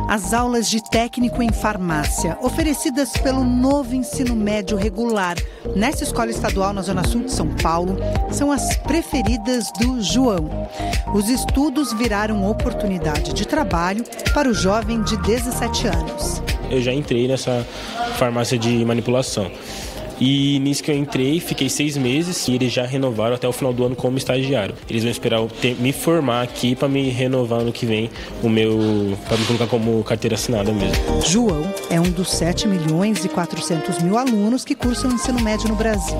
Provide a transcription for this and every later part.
As aulas de técnico em farmácia, oferecidas pelo novo ensino médio regular nessa escola estadual na Zona Sul de São Paulo, são as preferidas do João. Os estudos viraram oportunidade de trabalho para o jovem de 17 anos. Eu já entrei nessa farmácia de manipulação. E nisso que eu entrei, fiquei 6 meses e eles já renovaram até o final do ano como estagiário. Eles vão esperar eu me formar aqui para me renovar ano que vem para me colocar como carteira assinada mesmo. João é um dos 7.400.000 alunos que cursam ensino médio no Brasil.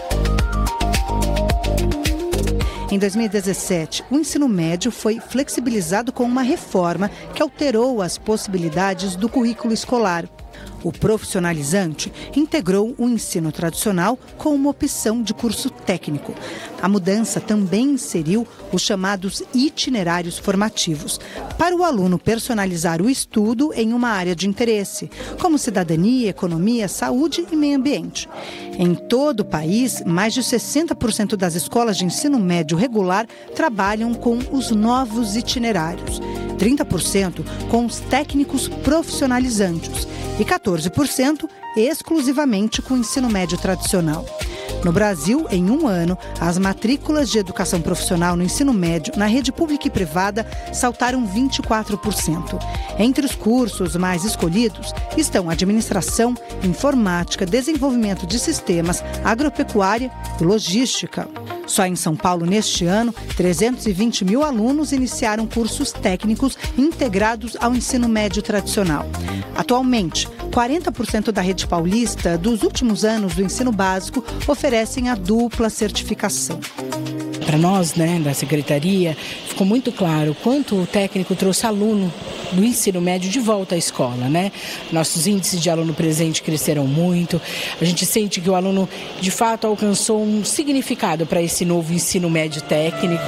Em 2017, o ensino médio foi flexibilizado com uma reforma que alterou as possibilidades do currículo escolar. O profissionalizante integrou o ensino tradicional com uma opção de curso técnico. A mudança também inseriu os chamados itinerários formativos, para o aluno personalizar o estudo em uma área de interesse, como cidadania, economia, saúde e meio ambiente. Em todo o país, mais de 60% das escolas de ensino médio regular trabalham com os novos itinerários, 30% com os técnicos profissionalizantes e 14% exclusivamente com o ensino médio tradicional. No Brasil, em um ano, as matrículas de educação profissional no ensino médio na rede pública e privada saltaram 24%. Entre os cursos mais escolhidos estão administração, informática, desenvolvimento de sistemas, agropecuária e logística. Só em São Paulo, neste ano, 320.000 alunos iniciaram cursos técnicos integrados ao ensino médio tradicional. Atualmente, 40% da rede paulista dos últimos anos do ensino básico oferecem a dupla certificação. Para nós, da Secretaria, ficou muito claro quanto o técnico trouxe aluno do ensino médio de volta à escola, Nossos índices de aluno presente cresceram muito. A gente sente que o aluno, de fato, alcançou um significado para esse novo ensino médio técnico,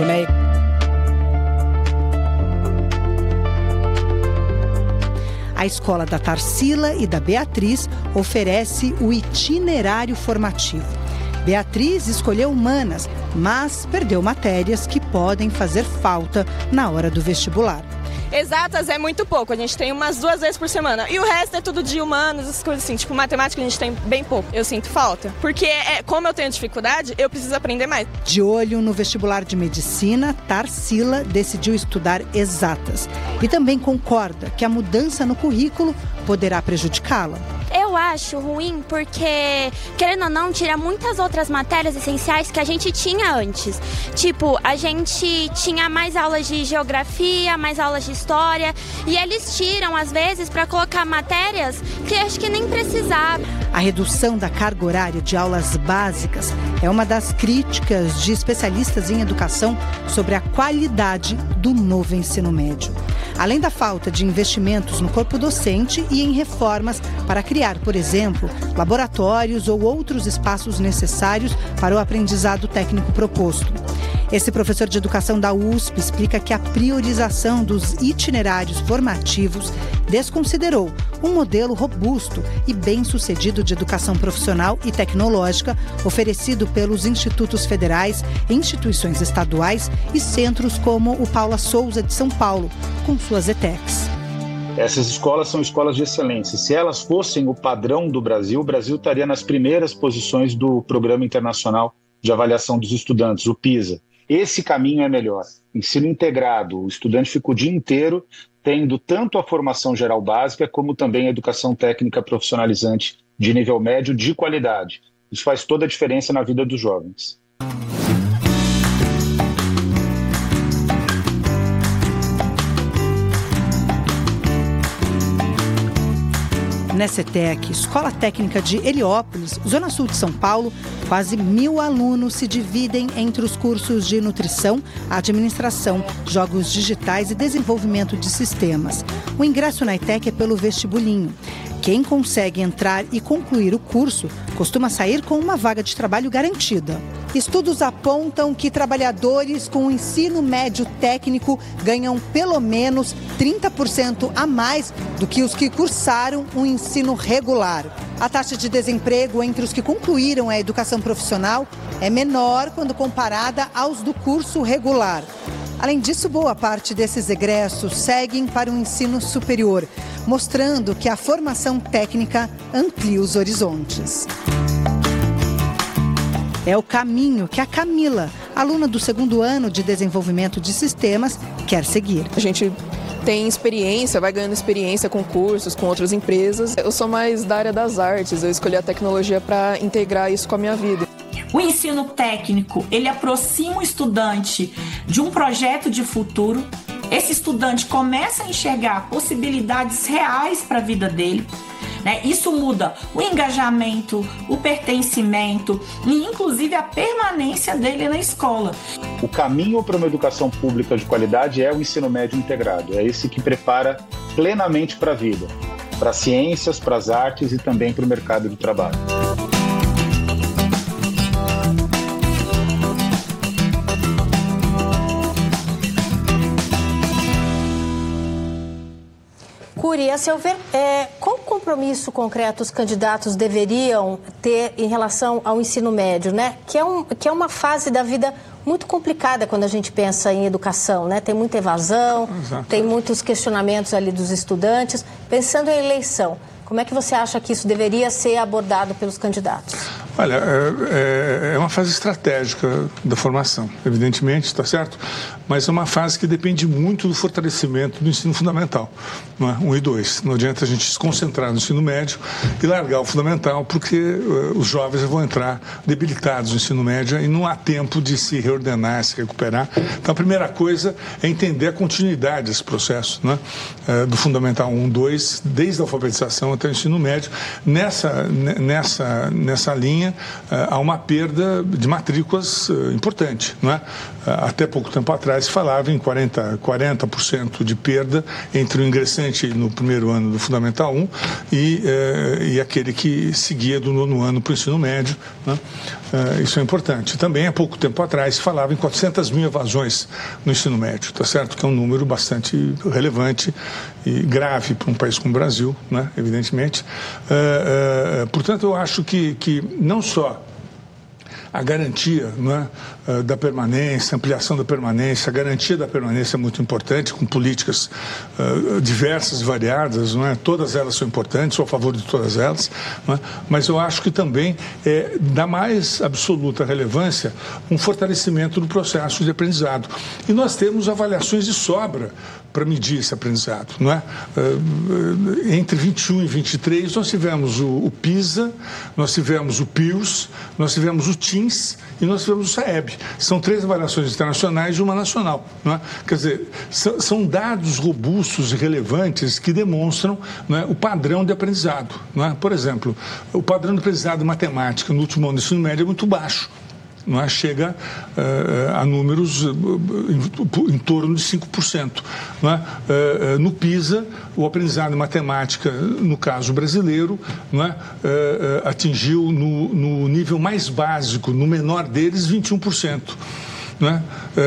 A escola da Tarsila e da Beatriz oferece o itinerário formativo. Beatriz escolheu humanas, mas perdeu matérias que podem fazer falta na hora do vestibular. Exatas é muito pouco, a gente tem umas 2 vezes por semana. E o resto é tudo de humanos, essas coisas assim. Tipo, matemática a gente tem bem pouco. Eu sinto falta. Porque como eu tenho dificuldade, eu preciso aprender mais. De olho no vestibular de medicina, Tarsila decidiu estudar exatas. E também concorda que a mudança no currículo poderá prejudicá-la. Eu acho ruim porque, querendo ou não, tira muitas outras matérias essenciais que a gente tinha antes. Tipo, a gente tinha mais aulas de geografia, mais aulas de história, e eles tiram, às vezes, para colocar matérias que acho que nem precisava. A redução da carga horária de aulas básicas é uma das críticas de especialistas em educação sobre a qualidade do novo ensino médio. Além da falta de investimentos no corpo docente e em reformas para criar, por exemplo, laboratórios ou outros espaços necessários para o aprendizado técnico proposto. Esse professor de educação da USP explica que a priorização dos itinerários formativos desconsiderou um modelo robusto e bem-sucedido de educação profissional e tecnológica oferecido pelos institutos federais, instituições estaduais e centros como o Paula Souza de São Paulo, com suas ETECs. Essas escolas são escolas de excelência. Se elas fossem o padrão do Brasil, o Brasil estaria nas primeiras posições do Programa Internacional de Avaliação dos Estudantes, o PISA. Esse caminho é melhor. Ensino integrado, o estudante fica o dia inteiro tendo tanto a formação geral básica como também a educação técnica profissionalizante de nível médio de qualidade. Isso faz toda a diferença na vida dos jovens. Nessa ETEC, Escola Técnica de Heliópolis, Zona Sul de São Paulo, quase 1.000 alunos se dividem entre os cursos de nutrição, administração, jogos digitais e desenvolvimento de sistemas. O ingresso na ETEC é pelo vestibulinho. Quem consegue entrar e concluir o curso costuma sair com uma vaga de trabalho garantida. Estudos apontam que trabalhadores com ensino médio técnico ganham pelo menos 30% a mais do que os que cursaram o ensino regular. A taxa de desemprego entre os que concluíram a educação profissional é menor quando comparada aos do curso regular. Além disso, boa parte desses egressos seguem para o ensino superior, mostrando que a formação técnica amplia os horizontes. É o caminho que a Camila, aluna do 2º ano de desenvolvimento de sistemas, quer seguir. A gente tem experiência, vai ganhando experiência com cursos, com outras empresas. Eu sou mais da área das artes, eu escolhi a tecnologia para integrar isso com a minha vida. O ensino técnico, ele aproxima o estudante de um projeto de futuro. Esse estudante começa a enxergar possibilidades reais para a vida dele. Isso muda o engajamento, o pertencimento e, inclusive, a permanência dele na escola. O caminho para uma educação pública de qualidade é o ensino médio integrado. É esse que prepara plenamente para a vida, para as ciências, para as artes e também para o mercado de trabalho. Cury, a seu ver, qual compromisso concreto os candidatos deveriam ter em relação ao ensino médio, né? Que é uma fase da vida muito complicada quando a gente pensa em educação, né? Tem muita evasão, Exato. Tem muitos questionamentos ali dos estudantes. Pensando em eleição, como é que você acha que isso deveria ser abordado pelos candidatos? Olha, é uma fase estratégica da formação, evidentemente, está certo? Mas é uma fase que depende muito do fortalecimento do ensino fundamental, não é? 1 e 2. Não adianta a gente se concentrar no ensino médio e largar o fundamental, porque os jovens vão entrar debilitados no ensino médio e não há tempo de se reordenar, se recuperar. Então, a primeira coisa é entender a continuidade desse processo, né? Do fundamental 1, 2, desde a alfabetização até o ensino médio. Nessa linha, há uma perda de matrículas importante, não é? Até pouco tempo atrás se falava em 40% de perda entre o ingressante no primeiro ano do Fundamental 1 e aquele que seguia do 9º ano para o ensino médio, né? Isso é importante. Também há pouco tempo atrás se falava em 400 mil evasões no ensino médio, tá certo? Que é um número bastante relevante e grave para um país como o Brasil, né? Evidentemente. Portanto, eu acho que não só a garantia, não é, da permanência, ampliação da permanência, a garantia da permanência é muito importante, com políticas diversas e variadas, não é? Todas elas são importantes, sou a favor de todas elas, não é? Mas eu acho que também é da mais absoluta relevância um fortalecimento do processo de aprendizado. E nós temos avaliações de sobra para medir esse aprendizado, não é? Entre 21 e 23 nós tivemos o PISA, nós tivemos o PIRLS, nós tivemos o TIMSS e nós tivemos o SAEB. São 3 avaliações internacionais e uma nacional, não é? Quer dizer, são dados robustos e relevantes que demonstram, não é, o padrão de aprendizado, não é? Por exemplo, o padrão de aprendizado de matemática no último ano do ensino médio é muito baixo. Não é? Chega a números em torno de 5%. Não é? No PISA, o aprendizado em matemática, no caso brasileiro, não é? Atingiu no nível mais básico, no menor deles, 21%. Não é?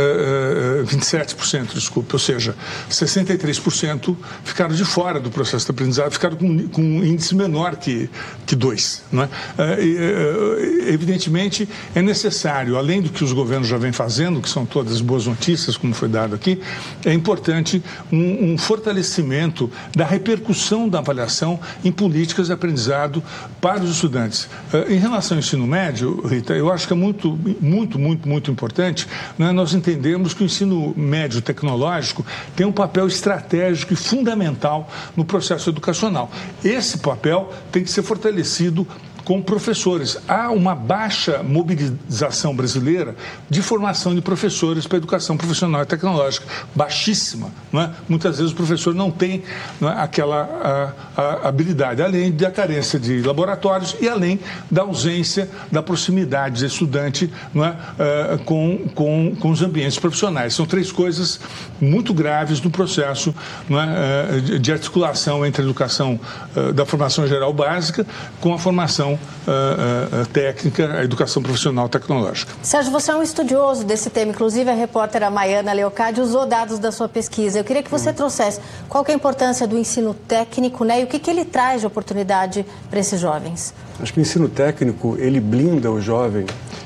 27%, desculpe, ou seja, 63% ficaram de fora do processo de aprendizado, ficaram com um índice menor que 2. Não é? Evidentemente, é necessário, além do que os governos já vêm fazendo, que são todas boas notícias, como foi dado aqui, é importante um fortalecimento da repercussão da avaliação em políticas de aprendizado para os estudantes. Em relação ao ensino médio, Rita, eu acho que é muito importante, né? Nós entendemos que o ensino médio tecnológico tem um papel estratégico e fundamental no processo educacional. Esse papel tem que ser fortalecido com professores. Há uma baixa mobilização brasileira de formação de professores para a educação profissional e tecnológica, baixíssima, não é? Muitas vezes o professor não tem, não é, aquela habilidade, além da carência de laboratórios e além da ausência da proximidade do estudante, não é, com os ambientes profissionais. São 3 coisas muito graves no processo, não é, de articulação entre a educação da formação geral básica com a formação técnica, a educação profissional tecnológica. Sérgio, você é um estudioso desse tema, inclusive a repórter Maiana Leocádio usou dados da sua pesquisa. Eu queria que você trouxesse qual que é a importância do ensino técnico, né, e o que ele traz de oportunidade para esses jovens. Acho que o ensino técnico, ele blinda o jovem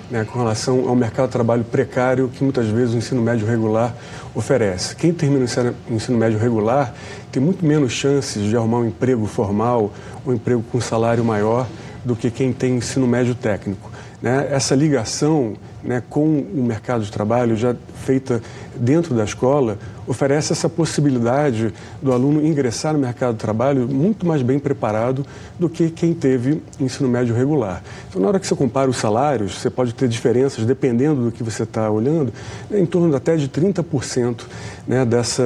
né, com relação ao mercado de trabalho precário que muitas vezes o ensino médio regular oferece. Quem termina o ensino médio regular tem muito menos chances de arrumar um emprego formal, um emprego com salário maior do que quem tem ensino médio técnico. Né? Essa ligação, né, com o mercado de trabalho já feita dentro da escola oferece essa possibilidade do aluno ingressar no mercado de trabalho muito mais bem preparado do que quem teve ensino médio regular. Então, na hora que você compara os salários, você pode ter diferenças, dependendo do que você está olhando, em torno até de 30%, né,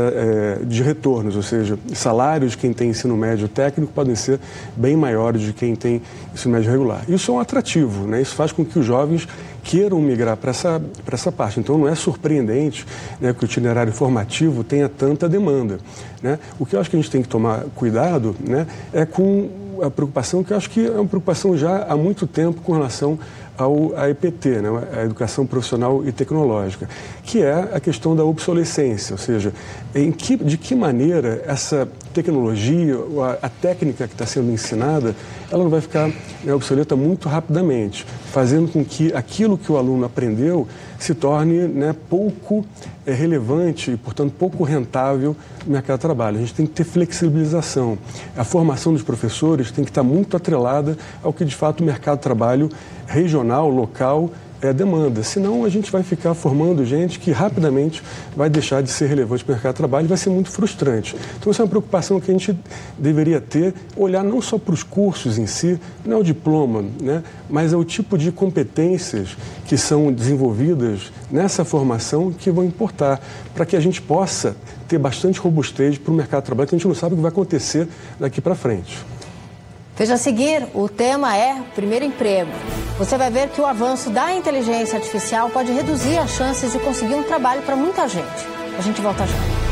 de retornos, ou seja, salários de quem tem ensino médio técnico podem ser bem maiores de quem tem ensino médio regular. Isso é um atrativo, né? Isso faz com que os jovens queiram migrar para essa parte. Então, não é surpreendente, né, que o itinerário formativo tenha tanta demanda, né? O que eu acho que a gente tem que tomar cuidado, né, é com a preocupação, que eu acho que é uma preocupação já há muito tempo com relação à EPT, né, a Educação Profissional e Tecnológica, que é a questão da obsolescência, ou seja, de que maneira essa tecnologia, a técnica que está sendo ensinada, ela não vai ficar, né, obsoleta muito rapidamente, fazendo com que aquilo que o aluno aprendeu se torne, né, pouco relevante e, portanto, pouco rentável no mercado de trabalho. A gente tem que ter flexibilização. A formação dos professores tem que estar muito atrelada ao que, de fato, o mercado de trabalho regional, local, demanda. Senão, a gente vai ficar formando gente que rapidamente vai deixar de ser relevante para o mercado de trabalho e vai ser muito frustrante. Então, essa é uma preocupação que a gente deveria ter, olhar não só para os cursos em si, não é o diploma, né, mas é o tipo de competências que são desenvolvidas nessa formação que vão importar, para que a gente possa ter bastante robustez para o mercado de trabalho, que a gente não sabe o que vai acontecer daqui para frente. Veja a seguir, o tema é primeiro emprego. Você vai ver que o avanço da inteligência artificial pode reduzir as chances de conseguir um trabalho para muita gente. A gente volta já.